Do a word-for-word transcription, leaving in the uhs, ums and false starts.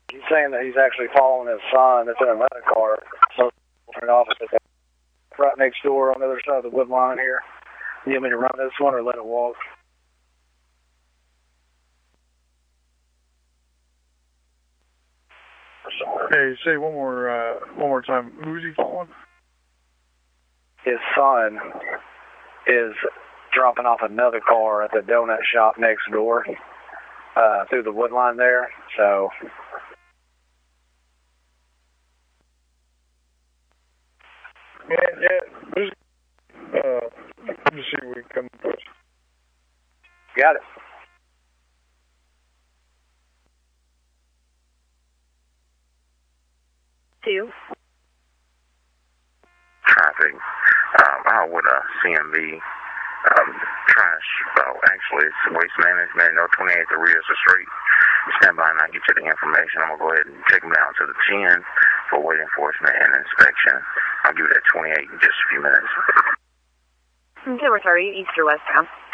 He's saying that he's actually following his son that's in another car. So, an office right next door on the other side of the wood line here. You want me to run this one or let it walk? Hey, say one more, uh, one more time. Who's he following? His son is dropping off another car at the donut shop next door, uh, through the wood line there. So. Yeah, yeah. Just, uh, just see what we can come up with. Got it. Two. Traffic. Um, out with a C M V. Um, trash. Oh, actually, it's waste management. No twenty-eight to Rios Street. Stand by and I'll get you the information. I'm going to go ahead and take them down to the ten for weight enforcement and inspection. I'll give you that twenty-eight in just a few minutes. Okay, we're sorry, east or west now.